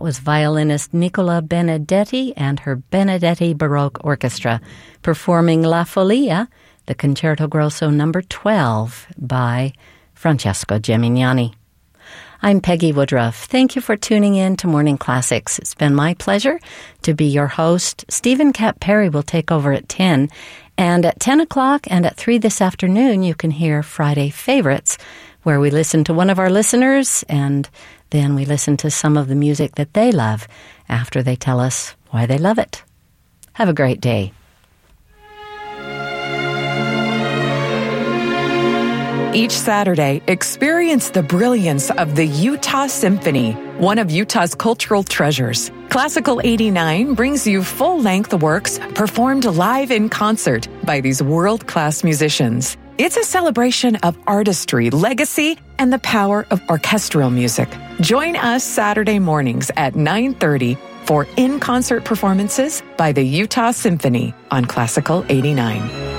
That was violinist Nicola Benedetti and her Benedetti Baroque Orchestra performing La Folia, the Concerto Grosso No. 12 by Francesco Gemignani. I'm Peggy Woodruff. Thank you for tuning in to Morning Classics. It's been my pleasure to be your host. Stephen Kapp Perry will take over at 10. And at 10 o'clock and at 3 this afternoon, you can hear Friday Favorites, where we listen to one of our listeners and then we listen to some of the music that they love after they tell us why they love it. Have a great day. Each Saturday, experience the brilliance of the Utah Symphony, one of Utah's cultural treasures. Classical 89 brings you full-length works performed live in concert by these world-class musicians. It's a celebration of artistry, legacy, and the power of orchestral music. Join us Saturday mornings at 9:30 for in-concert performances by the Utah Symphony on Classical 89.